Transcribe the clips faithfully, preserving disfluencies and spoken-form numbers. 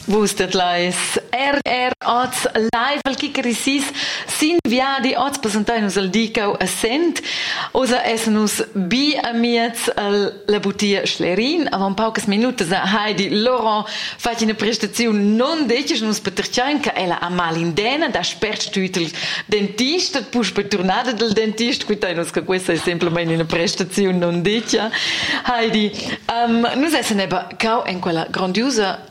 Wustet lais er er oz live al kikerisis sin viadi oz presentai-nus al dicau assent osa essenus bi amiets al la butia Schlerin avon paucas minutas a Heidi Laurent fai una prestazione non decis nus paterciain ca ella a malindena da spertstütel dentista pus per tornada del dentist quittai-nus ca questa è semplicemente una prestazione non decia Heidi um, nus essen eba cau en quella grandiosa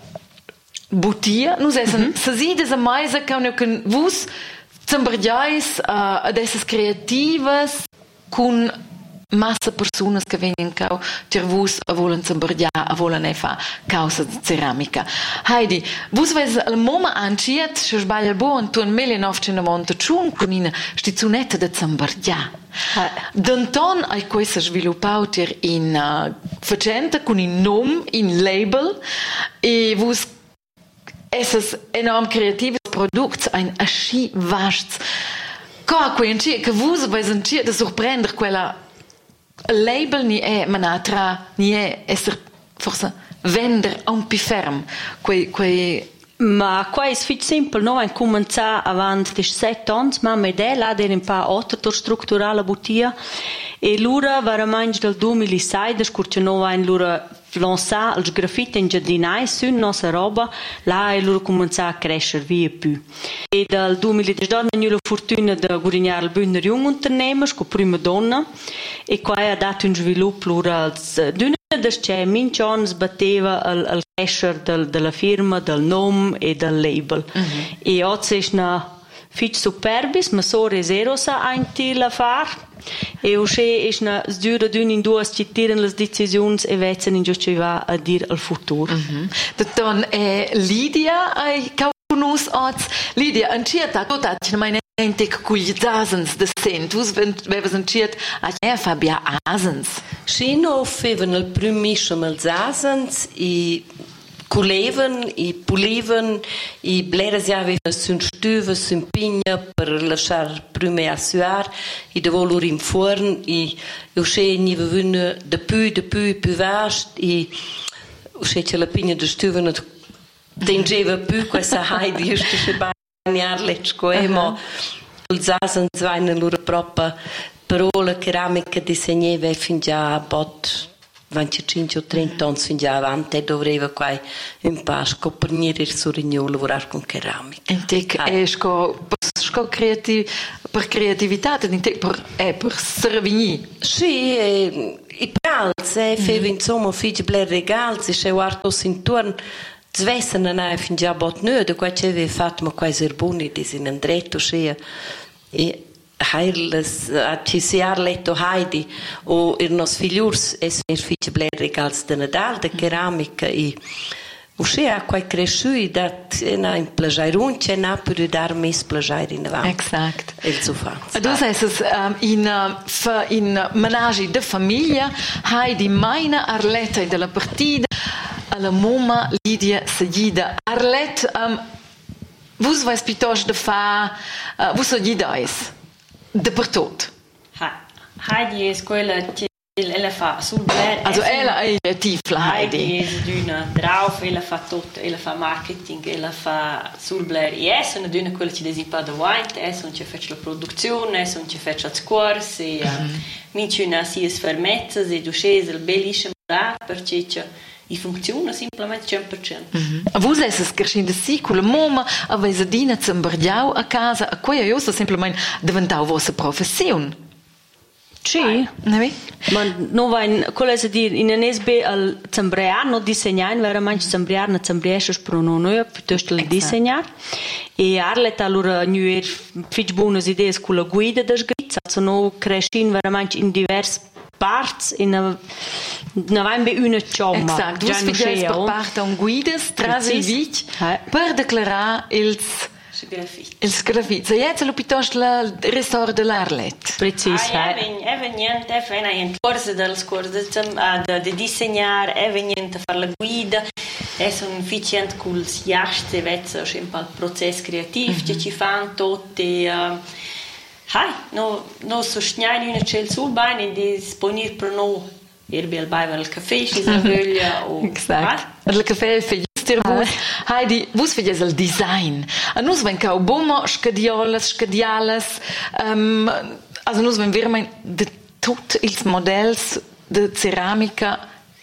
butia, nus essen mm-hmm. sasides a maisa ca ne can vus zambargiais uh, ad essas creativas cun massa personas che venien cau ter vus a volen zambargia a volen e fa causa de ceramica. Heidi, vus ves al moma anciet, se sbaglia bo Anton millenovecentonovantachun con ina stizunetta de zambargia. D'Anton hai questa sviluppau ter in uh, facenta con in nom, in label e vus essas enorm creativos products ein aschi vasts. Ca quei anci che vus vais anci de surprender quella label ni è manatra ni è esser forse vender un pi ferm quei quei ma qua è fit simpel no ein cominciar avant de sette ans ma me de la der un pa otto strutturale butia e lura varamai del duemilasei descurciono ein lura lançar els graffiti in giardinai sun nostra roba là e loro cominciare a crescere via più e dal duemiladiciotto hanno la fortuna di guadagnare il Bühner Jung Unternehmers con prima donna e qua ha dato un sviluppo loro als d'una des c'è mincion sbatteva al, al crescere del, della firma del nome e del label mm-hmm. e oggi è una fitch superbis ma sore zero sa ein til a far e usce is na sdura d'un in duas ci tiran las decisions e vezen in giusti va a dir al futur. Mm-hmm. Don è Lidia ai caunus oz Lidia anciata tota ci meine entic cugli zasens de sent us vevas anciat a e Fabia Asens. Scino feven al primischem al zasens i Culeven e puliven e bleras ja aveva sun stuva sun pigna per lasciar prime a suar e de volur in forn e usce ni vevune de pu de pu pu vast e usce ce la pigna de stuva not tengeva pu questa Heidi juste se bagnar lecco e mo il zasen zvaina lura propria parola ceramica disegneva e fin già bot venticinque o trenta anni fin già avanti e doveva qua un po' scoprire il suo regno lavorare con ceramica. Intek ah. è sco sco creativ per creatività, intek per è per servini. Sì, e i prals e feve insomma figli bler regal, se c'è guardo intorno Zvesen non è fin già bot nö, da qua c'è fatto ma qua serbuni di sin andretto sia e Heirles a ci siar letto Heidi o ir nos figliurs es mir fitch bler regals de Nadal de ceramica e usce a quai cresciui dat na in plajairun c'è na per dar mes plajair in avanti. Exact. El so fa. Du sagst es um, in uh, in menage de famiglia Heidi Maina Arletta della partita alla moma Lidia Seguida Arlet um, vus vais piuttosto de fa uh, vus so gli dais de per tot. Heidi è quella che ella fa sul bler. Also ella è creativa Heidi. Heidi è d'una drauf, ella fa tutto, ella fa marketing, ella fa sul bler. E è una d'una quella che desipa da wine, è non ci faccio la produzione, è non ci faccio il corso e mi ci una si sfermezza e ducese il bellissimo da perché e funziona semplicemente cento per cento. Mm-hmm. A voi è crescendo sì, con la mamma avete dina zambardiau a casa, a cui io sto semplicemente diventavo vostra professione. Sì, ne ma non va in quello che dire in N S B al zambriar no disegnare, veramente zambriar na zambriesce pronono piuttosto il disegnare e Arlet allora new er fitch buonas idee con la guida da sgrizza, sono crescin veramente in diversi parts in a na vain be una chomma. Exact, dus fidels per part un guides tras il vic per declarar ils ils grafits. E jetzt lo piuttosto la restaur de l'Arlet. Precis. Ah, è venuto, è venuto in corso del corso di disegnare, è venuto a fare la guida, è sono efficiente con il jaste, vezzo, c'è un po' il processo creativo che ci fanno tutti. Hai, no, no sosteniamo una cel sul bene e disponibile per noi. Erbe al bai al caffè, ci si voglia o Exact. Il caffè è vus, Heidi, vus feghes il design. A nus ven cau bomo scadiolas, scadialas, um, also nus ven veramente de tut ils models de ceramica,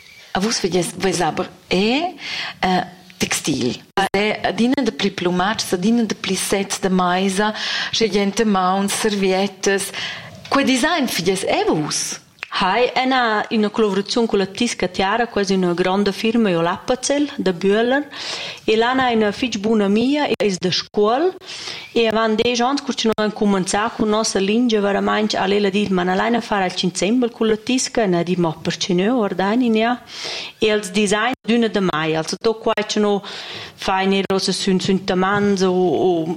a vus feghes, ves aber e uh, textil. E adina de pli plumats, adina de pli sets de maisa, scegliente mauns, serviettes. Quel design feghes e vus? Hai una, una collaborazione con la Tisca Tiara, quasi una grande firma, io l'Appazel, da Bühler, e l'ana una fitch buona mia, e è da scuola, e avan dei anni, quando noi cominciamo con la nostra linea, veramente, a lei la dit, ma non a fare al cincembel con la Tisca, e ne dit, ma perché no, ordini, ne? E als design d'una de mai, also to qua c'è no, fai ne rosa sun sun tamanzo, o,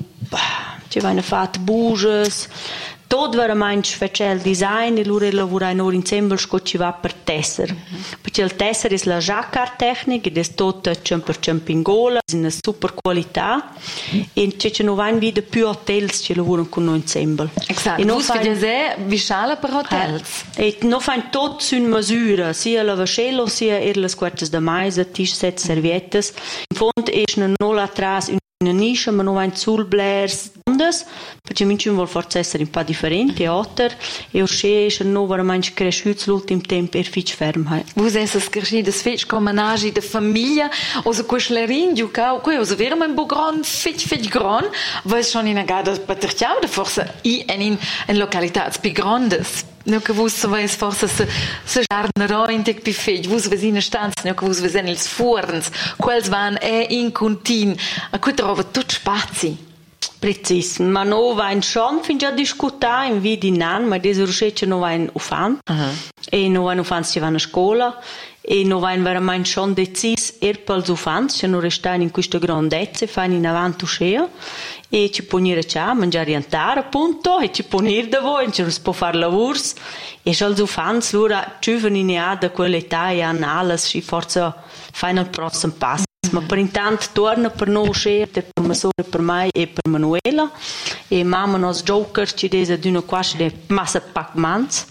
ci vanno fatte buges, tot veramente special design e loro lavorano insieme ci va per tesser. Mm-hmm. Perché il tesser è la jacquard tecnica ed è tutta cento per cento pingola, è una super qualità e c'è non vanno via più hotels che lavorano con noi insieme. Esatto. E non fanno visciale per hotels. E non fanno tutto su misura, sia la vascello sia le squartes da mais, tisch, set, serviettes. In fondo è una nola atrás una niscia, ma non vanno sul blers, perché mi ci vuole forse essere un po' differente, otter, e orché è non veramente cresciuto l'ultimo tempo e fitch ferm. Vous essas crescidas fitch come menage de famiglia, osa queschlerin, giucau, quei osa veramente un po' gran, fitch, fitch gran, weil schon in a gada paterciau, de forse i en in, in localitats più grandes. No che vus savais forse se se jarnerò in tec pi fetg, vus ves in stanza, no che vus ves en ils forns, quels van è in contin, a cui trova tut spazi. Precis, ma no va in schon fin già discuta in vidi nan, ma des ruscece no va in ufan, uh-huh. E no va in ufan si vanno a scuola, e no va in veramente schon decis er pels ufans, se no restan in questa grandezza, fan in avanti uscea, e ci ponire cià, mangiare orientare appunto, e ci ponire da voi, e ci può fare lavors, e se els ufans lura giovani in ea da quell'età e hanno alles, si forza fanno il prossimo passo. Ma per intanto torna per noi uscire, per Masore, per me e per Manuela, e mamma nos joker ci dese di una quasi di massa Pac-Mans.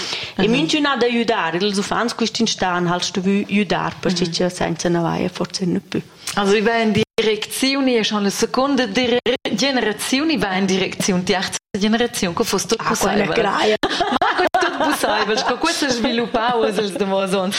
E mi ci da aiutare, gli ufans questi stanno halt stu aiutare, perché c'è senza navaia forse non più. Also ich war in direzione, e schon la seconda generazione va in direzione, die terza generazione, che fosse tutto possibile. Ah, quella graia. Ma che tutto possibile, che questo sviluppavo als demosons.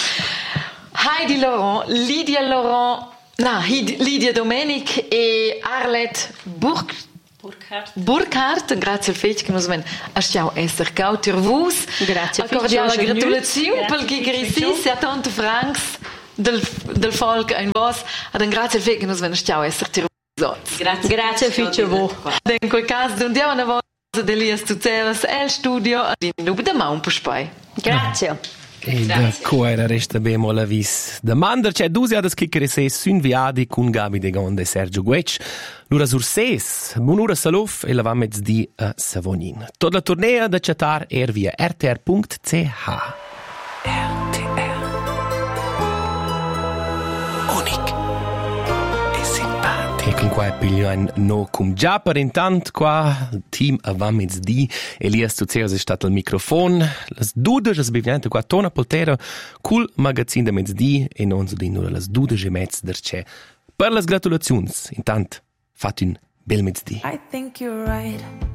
Heidi Laurent, Lydia Laurent, no, Lydia Domenic e Arlette Burg Burkhardt. Burkhardt, grazie al fetch che nos ven a stiau esser cautur vus. Grazie. Cordiale gratulazione per chi grisi a tanto francs del del folk ein vos. Ad un grazie al fetch che nos ven a stiau esser tir. Grazie. Grazie fetch vo. In quel caso dondiamo una volta delias tutelas el studio di nube da maun puspai. Grazie. E da coera resta bemo la vis. Da mander c'è dusi adas chiccere se sun viadi con Gabi de Gonde e Sergio Guec. L'ura sur ses, bunura saluf e la vamez di a Savonin. Tot la tournea da chatar er via r t r punct c h. R T R. Unic. E simpatico. E con qua piglian no cum già per intant qua team a vamez di Elias Tuceos è stato il microfono. Las dudes es beviante qua tona poltera cul magazin da mezz di e non so di nur las dudes e mezz derce. Per las gratulazions intant fat un bel mezz di. I think you're right.